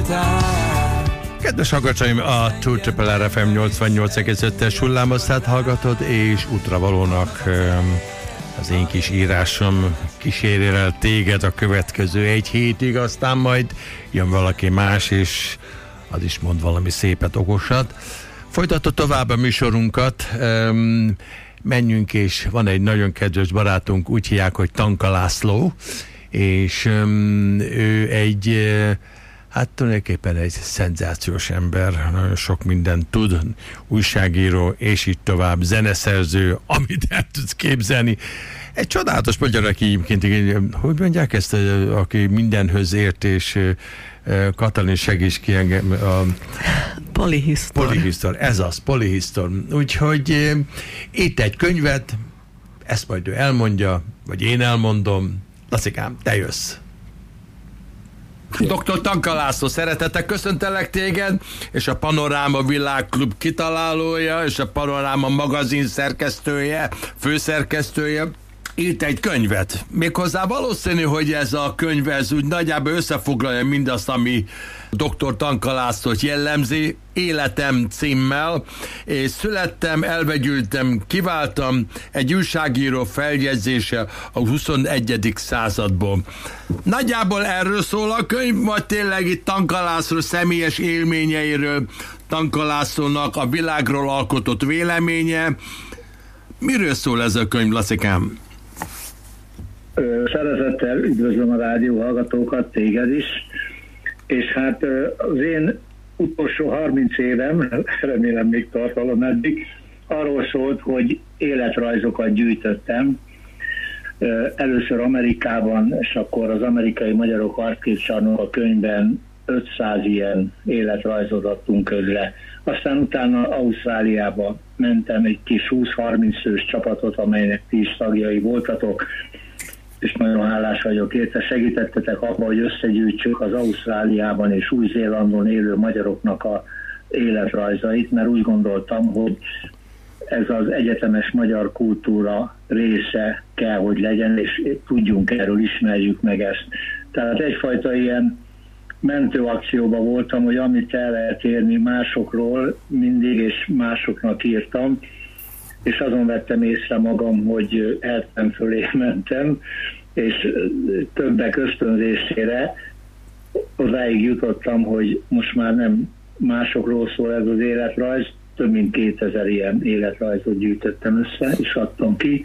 Kedves hallgatóim, a 2 FM 88,5-es hullámosztát hallgatod, és útravalónak az én kis írásom kísérjen el téged a következő egy hétig, aztán majd jön valaki más, és az is mond valami szépet, okosat. Folytatod tovább a műsorunkat, menjünk, és van egy nagyon kedves barátunk, úgy hívják, hogy Tanka László, és ő egy, hát tulajdonképpen egy szenzációs ember, nagyon sok mindent tud, újságíró, és így tovább, zeneszerző, amit el tudsz képzelni. Egy csodálatos magyar, aki egyébként, hogy mondják ezt, aki mindenhöz ért, és Katalin segíts ki engem. Polihisztor, ez az, polihisztor. Úgyhogy itt egy könyvet, ezt majd ő elmondja, vagy én elmondom. Lacikám, te jössz. Dr. Tanka László, szeretettel köszöntelek téged, és a Panoráma Világklub kitalálója, és a Panoráma magazin szerkesztője, főszerkesztője, írt egy könyvet. Méghozzá valószínű, hogy ez a könyv ez úgy nagyjából összefoglalja mindazt, ami dr. Tanka Lászlót jellemzi, Életem címmel, és születtem, elvegyültem, kiváltam, egy újságíró feljegyzése a 21. századból. Nagyjából erről szól a könyv, vagy tényleg itt Tanka László személyes élményeiről, Tanka Lászlónak a világról alkotott véleménye. Miről szól ez a könyv, Lacikám? Szeretettel üdvözlöm a rádió hallgatókat, téged is, és hát az én utolsó 30 évem, remélem még tart valameddig, arról szólt, hogy életrajzokat gyűjtöttem. Először Amerikában, és akkor az Amerikai Magyarok Arcképcsarnok a könyvben 500 ilyen életrajzot adtunk közre. Aztán utána Ausztráliába mentem egy kis 20-30 fős csapatot, amelynek ti is tagjai voltatok, és nagyon hálás vagyok érte, segítettetek abban, hogy összegyűjtsük az Ausztráliában és Új-Zélandon élő magyaroknak a életrajzait, mert úgy gondoltam, hogy ez az egyetemes magyar kultúra része kell, hogy legyen, és tudjunk erről, ismerjük meg ezt. Tehát egyfajta ilyen mentőakcióban voltam, hogy amit el lehet érni másokról, mindig és másoknak írtam, és azon vettem észre magam, hogy eltem fölé mentem, és többek ösztönzésére odáig jutottam, hogy most már nem másokról szól ez az életrajz, több mint 2000 ilyen életrajzot gyűjtöttem össze, és adtam ki,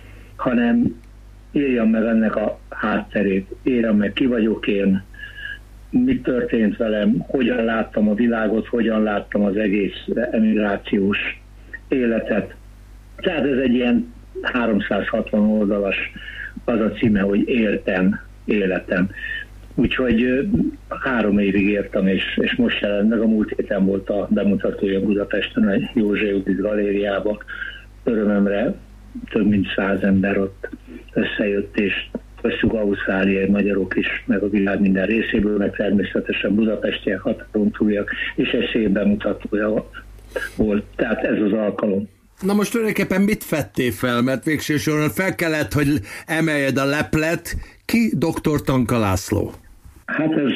hanem írjam meg ennek a hátterét, írjam meg, ki vagyok én, mi történt velem, hogyan láttam a világot, hogyan láttam az egész emigrációs életet. Tehát ez egy ilyen 360 oldalas, az a címe, hogy Éltem, életem. Úgyhogy 3 évig értem, és most jelent meg, a múlt héten volt a bemutatója Budapesten, a József Judit galériában. Örömömre több mint 100 ember ott összejött, és köztük ausztráliai magyarok is, meg a világ minden részéből, meg természetesen budapestiek, határon túliak, és egy szép bemutatója volt. Tehát ez az alkalom. Na most tulajdonképpen mit fedtél fel? Mert végső soron fel kellett, hogy emeljed a leplet. Ki dr. Tanka László? Hát ez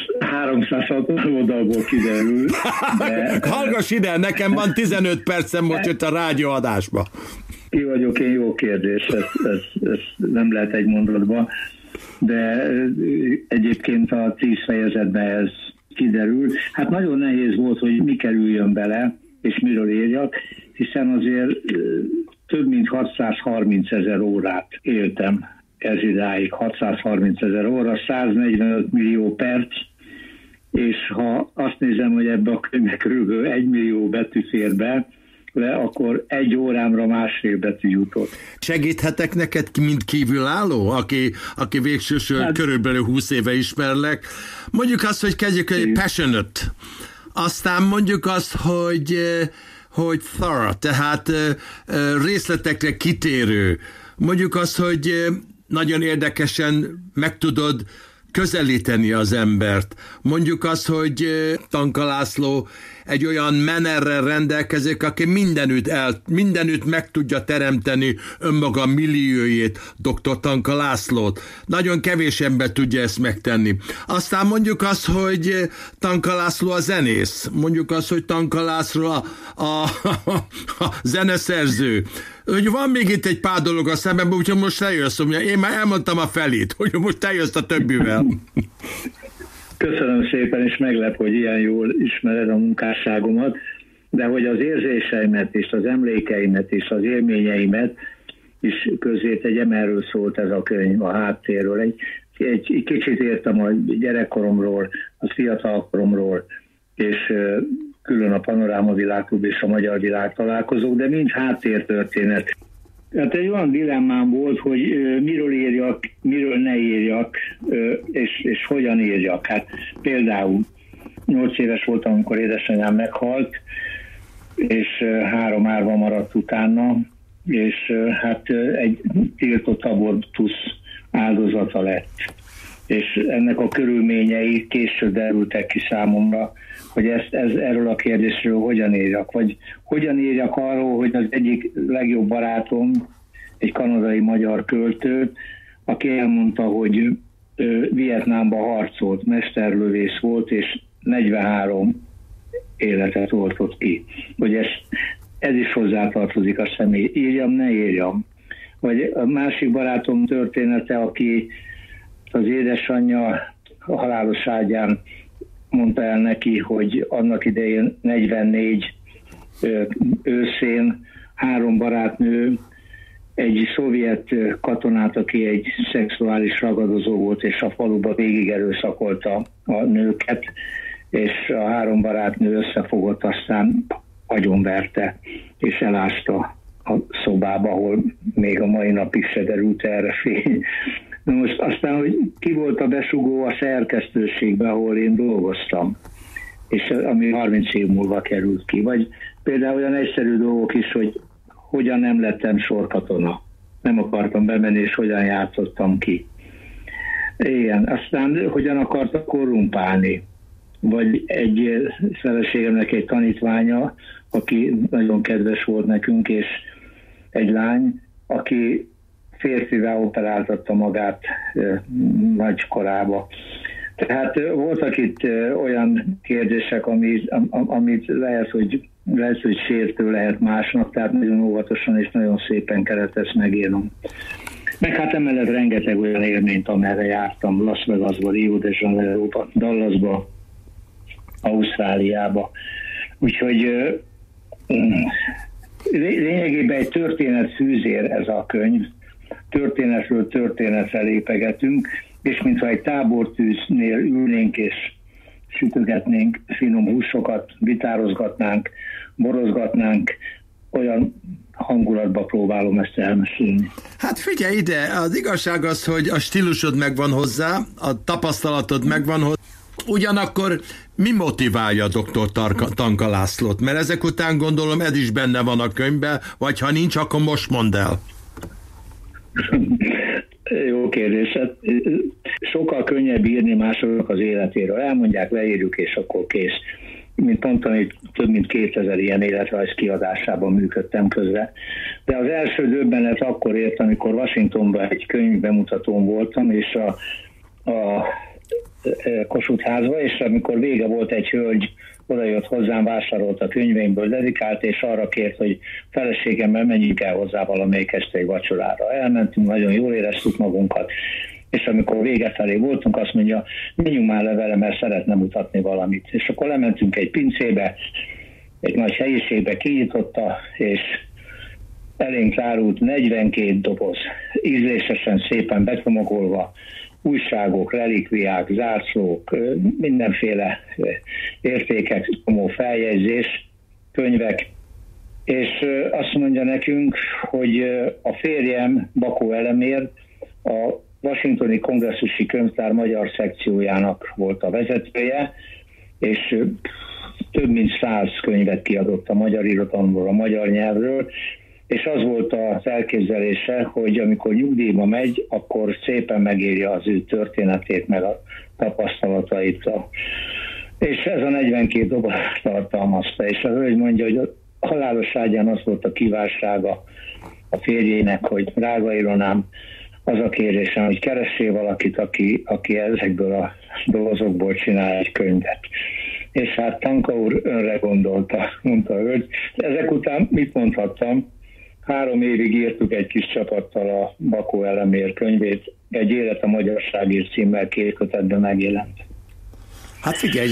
360 oldalból kiderül. De... Hallgass ide, nekem van 15 percem most itt a rádióadásba. Ki vagyok én, jó kérdés, ez nem lehet egy mondatban, de egyébként a 10 fejezetben ez kiderül. Hát nagyon nehéz volt, hogy mi kerüljön bele, és miről írjak, hiszen azért több mint 630 000 órát éltem ez idáig, 630 000 óra, 145 millió perc, és ha azt nézem, hogy ebbe a könyvbe kb. 1 millió betű fér be, akkor 1 órámra 1,5 betű jutott. Segíthetek neked, mint kívülálló, aki végsősorban körülbelül 20 éve ismerlek. Mondjuk azt, hogy kezdjük egy passionate. Aztán mondjuk azt, hogy thorough, tehát részletekre kitérő. Mondjuk azt, hogy nagyon érdekesen meg tudod közelíteni az embert. Mondjuk azt, hogy Tanka László egy olyan menerrel rendelkezik, aki mindenütt meg tudja teremteni önmaga milliójét, dr. Tanka Lászlót. Nagyon kevés ember tudja ezt megtenni. Aztán mondjuk azt, hogy Tanka László a zenész. Mondjuk azt, hogy Tanka László a zeneszerző. Hogy van még itt egy pár dolog a szememben, úgyhogy most eljössz, én már elmondtam a felét, hogy most eljössz a többivel. Köszönöm szépen, és meglep, hogy ilyen jól ismered a munkásságomat, de hogy az érzéseimet és az emlékeimet és az élményeimet is közzétegyem, erről szólt ez a könyv, a háttérről. Egy kicsit értem a gyerekkoromról, a fiatalkoromról, és külön a Panoráma Világklub és a Magyar Világ találkozók, de mind háttértörténet. Hát egy olyan dilemmám volt, hogy miről írjak, miről ne írjak, és hogyan írjak. Hát például 8 éves voltam, amikor édesanyám meghalt, és 3 árva maradt utána, és hát egy tiltott abortusz áldozata lett. És ennek a körülményei később derültek ki számomra, hogy erről a kérdésről hogyan írjak, vagy hogyan írjak arról, hogy az egyik legjobb barátom, egy kanadai magyar költő, aki elmondta, hogy Vietnámban harcolt, mesterlövész volt, és 43 életet oltott ki. Hogy ez is hozzátartozik a személy. Írjam, ne írjam. Vagy a másik barátom története, aki az édesanyja halálos ágyán mondta el neki, hogy annak idején 44 őszén 3 barátnő egy szovjet katonát, aki egy szexuális ragadozó volt, és a faluba végig erőszakolta a nőket, és a 3 barátnő összefogott, aztán agyonverte, és elásta a szobába, ahol még a mai napig se derült erre fény. Na most aztán, hogy ki volt a besugó a szerkesztőségbe, ahol én dolgoztam, és ami 30 év múlva került ki. Vagy például olyan egyszerű dolgok is, hogy hogyan nem lettem sorkatona. Nem akartam bemenni, és hogyan játszottam ki. Igen, aztán hogyan akartak korrumpálni. Vagy egy feleségemnek egy tanítványa, aki nagyon kedves volt nekünk, és egy lány, aki férfivá operáltatta magát nagy korába. Tehát voltak itt olyan kérdések, amit lehet, hogy sértő lehet másnak, tehát nagyon óvatosan és nagyon szépen kellett ezt megírnom. Meg hát emellett rengeteg olyan élményt, amerre jártam, Las Vegasba, Rio de Janeiroba, Dallasba, Ausztráliába. Úgyhogy lényegében egy történetfűzér ez a könyv. Történetről történetre lépegetünk, és mintha egy tábortűznél ülnénk és sütögetnénk finom húsokat, vitározgatnánk, borozgatnánk, olyan hangulatba próbálom ezt elmesélni. Hát figyelj ide, az igazság az, hogy a stílusod megvan hozzá, a tapasztalatod megvan hozzá, ugyanakkor mi motiválja dr. Tanka Lászlót? Mert ezek után gondolom ez is benne van a könyvben, vagy ha nincs, akkor most mondd el. Jó kérdés. Sokkal könnyebb írni másoknak az életéről. Elmondják, leírjuk, és akkor kész. Mint mondtam, hogy több mint 2000 ilyen életrajz kiadásában működtem közre. De az első döbbenet akkor ért, amikor Washingtonban egy könyvbemutatón voltam, és a Kossuth házba, és amikor vége volt, egy hölgy odajött hozzám, vásárolt a könyveimből, dedikált, és arra kért, hogy feleségemmel menjünk el hozzá valamelyik este egy vacsorára. Elmentünk, nagyon jól éreztük magunkat, és amikor vége felé voltunk, azt mondja, menjünk már le vele, mert szeretne mutatni valamit. És akkor lementünk egy pincébe, egy nagy helyiségbe, kinyitotta, és elénk rárult 42 doboz, ízlésesen szépen becsomagolva, újságok, relikviák, zászlók, mindenféle értékek, csomó feljegyzés, könyvek, és azt mondja nekünk, hogy a férjem, Bakó Elemér, a Washingtoni Kongresszusi Könyvtár magyar szekciójának volt a vezetője, és több mint 100 könyvet kiadott a magyar irodalomról, a magyar nyelvről, és az volt az elképzelése, hogy amikor nyugdíjba megy, akkor szépen megírja az ő történetét, meg a tapasztalatait. És ez a 42 doboz tartalmazta, és a hölgy mondja, hogy a halálos ágyán az volt a kívánsága a férjének, hogy drága Ilonám, az a kérésem, hogy keressél valakit, aki ezekből a dolgozokból csinál egy könyvet. És hát Tanka úr önre gondolta, mondta a hölgy. Ezek után mit mondhattam? 3 évig írtuk egy kis csapattal a Bakó Elemér könyvét, egy Élet a magyarságért címmel 2 kötetben megjelent. Hát figyelj,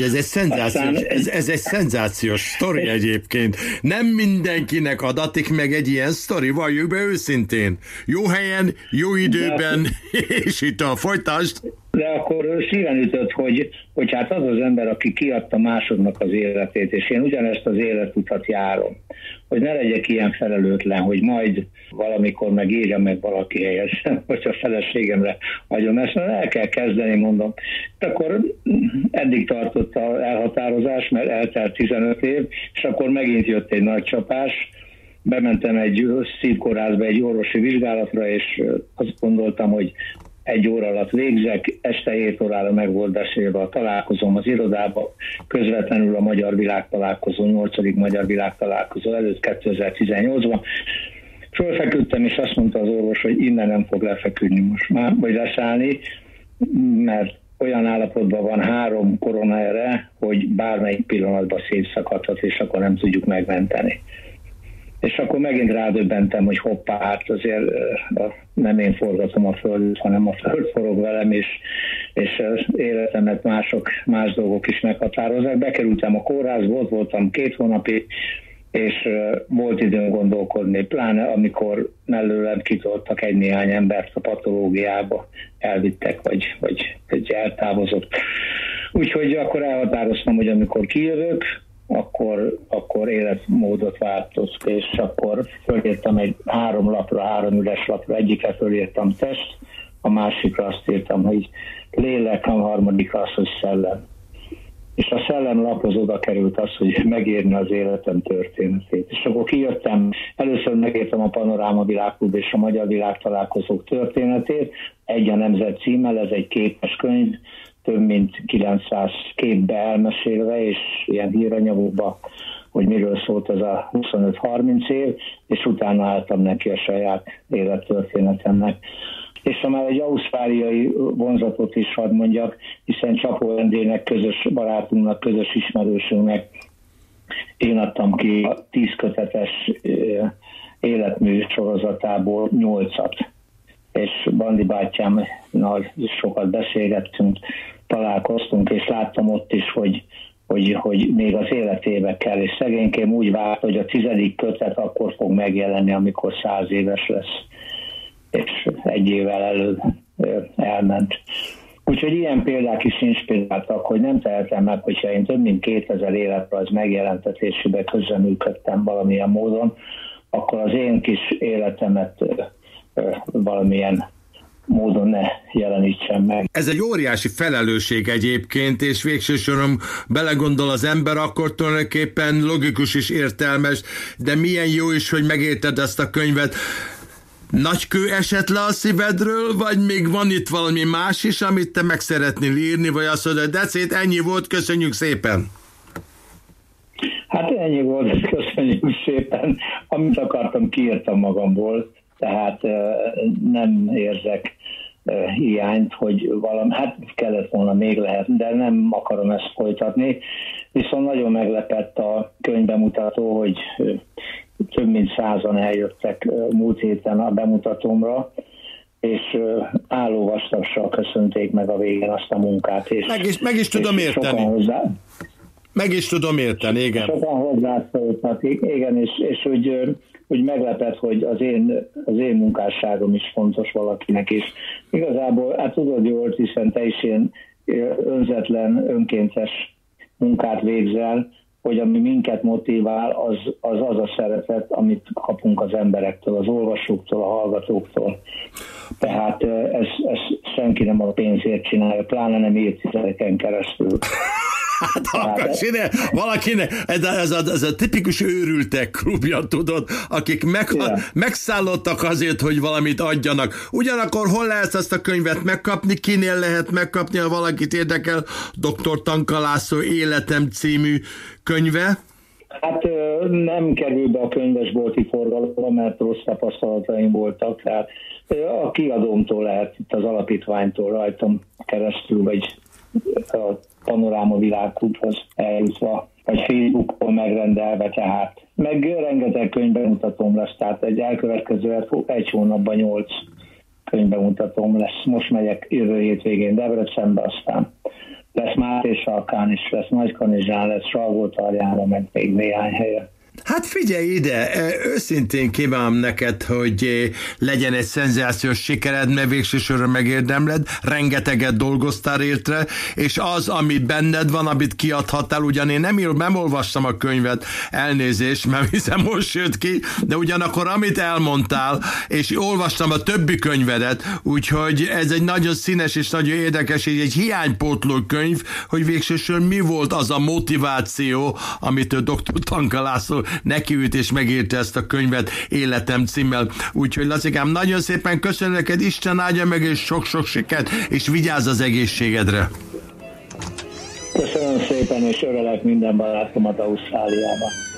ez egy szenzációs sztori egyébként. Nem mindenkinek adatik meg egy ilyen sztori, valljuk be őszintén. Jó helyen, jó időben, és itt a folytasd. De akkor szíven ütött, hogy hát az az ember, aki kiadta másodnak az életét, és én ugyanezt az életutat járom, hogy ne legyek ilyen felelőtlen, hogy majd valamikor megírja meg valaki helyesen, hogy a feleségemre hagyom ezt, mert el kell kezdeni, mondom. Akkor eddig tartott az elhatározás, mert eltelt 15 év, és akkor megint jött egy nagy csapás. Bementem egy szívkórházba egy orvosi vizsgálatra, és azt gondoltam, hogy 1 óra alatt végzek, este 7 órára meg volt beszélve a találkozom az irodába, közvetlenül a Magyar Világtalálkozó, 8. Magyar Világtalálkozó előtt 2018-ban. Fölfeküdtem, és azt mondta az orvos, hogy innen nem fog lefeküdni most már, vagy leszállni, mert olyan állapotban van 3 koronaere, hogy bármelyik pillanatban szétszakadhat, és akkor nem tudjuk megmenteni. És akkor megint rádöbbentem, hogy hoppá, hát azért nem én forgatom a Földet, hanem a Föld forog velem, és az életemet más dolgok is meghatározzák. Bekerültem a kórházba, ott voltam 2 hónapig, és volt időn gondolkodni, pláne amikor mellőlem kitoltak egy-néhány embert a patológiába, elvittek, vagy eltávozott. Úgyhogy akkor elhatároztam, hogy amikor kijövök, akkor életmódot változt, és akkor fölírtam egy 3 lapra, 3 üres lapra, egyikre fölírtam test, a másikra azt írtam, hogy lélek, a harmadikra az, hogy szellem. És a szellemlaphoz oda került az, hogy megírni az életem történetét. És akkor kijöttem, először megírtam a Panoráma Világklub és a Magyar Világtalálkozók történetét, Egy a nemzet címmel, ez egy képes könyv, több mint 900 képbe elmesélve, és ilyen híranyagokba, hogy miről szólt ez a 25-30 év, és utána álltam neki a saját élettörténetemnek. És ha már egy ausztráliai vonzatot is hadd mondjak, hiszen Csapó Endének, közös barátunknak, közös ismerősünknek én adtam ki a 10 kötetes életmű sorozatából 8-at. És Bandi bátyámnál sokat beszélgettünk, találkoztunk, és láttam ott is, hogy még az életébe kell, és szegénykém úgy várt, hogy a 10. kötet akkor fog megjelenni, amikor 100 éves lesz, és 1 évvel előbb elment. Úgyhogy ilyen példák is inspiráltak, hogy nem tehetem meg, hogyha én több mint 2000 életrajz megjelentetésébe közreműködtem valamilyen módon, akkor az én kis életemet valamilyen módon ne jelenítsem meg. Ez egy óriási felelősség egyébként, és végső soron belegondol az ember, akkor tulajdonképpen logikus és értelmes, de milyen jó is, hogy megérted ezt a könyvet. Nagy kő esett le a szívedről, vagy még van itt valami más is, amit te meg szeretnél írni, vagy azt mondod, decét, ennyi volt, köszönjük szépen. Hát ennyi volt, köszönjük szépen. Amit akartam, kiírtam magamból, tehát nem érzek hiányt, hogy valami, hát kellett volna, még lehet, de nem akarom ezt folytatni. Viszont nagyon meglepett a könyvbemutató, hogy több mint 100-an eljöttek múlt héten a bemutatómra, és álló vastagsal köszönték meg a végén azt a munkát. És meg is tudom érteni. Meg is tudom érteni, igen. Sokan hozzászóltak, igen, és úgy meglepett, hogy az én munkásságom is fontos valakinek is. Igazából, hát tudod jól, hiszen te is ilyen önzetlen, önkéntes munkát végzel, hogy ami minket motivál, az a szeretet, amit kapunk az emberektől, az olvasóktól, a hallgatóktól. Tehát ez senki nem a pénzért csinálja, pláne nem évtizedeken keresztül. Valakinek, ez a tipikus őrültek klubja, tudod, akik megszállottak azért, hogy valamit adjanak. Ugyanakkor hol lehet ezt a könyvet megkapni, kinél lehet megkapni, ha valakit érdekel, Dr. Tanka László Életem című könyve? Hát nem kerül be a könyvesbolti forgalomba, mert rossz tapasztalataim voltak, tehát a kiadómtól lehet, itt az alapítványtól rajtam keresztül, vagy a Panoráma Világklubhoz eljutva, vagy Facebookon megrendelve, tehát meg rengeteg könyvbemutatóm lesz, tehát egy elkövetkező egy hónapban 8 könyvbemutatóm lesz. Most megyek jövő hétvégén Debrecenbe, aztán lesz Mátésalkán is, lesz Nagykanizsán, lesz Salgótarjánra, meg még néhány helyen. Hát figyelj ide, őszintén kívánom neked, hogy legyen egy szenzációs sikered, mert végső soron megérdemled, rengeteget dolgoztál érte, és az, ami benned van, amit kiadhattál, ugyan én nem olvastam a könyvet, elnézést, mert hiszem most jött ki, de ugyanakkor amit elmondtál, és olvastam a többi könyvedet, úgyhogy ez egy nagyon színes és nagyon érdekes, és egy hiánypótló könyv, hogy végső soron mi volt az a motiváció, amit Dr. Tanka László nekiült és megírta ezt a könyvet Életem címmel. Úgyhogy Lacikám, nagyon szépen köszönöm neked, Isten áldja meg, és sok-sok sikert, és vigyázz az egészségedre. Köszönöm szépen, és örülök minden barátomat Ausztráliában.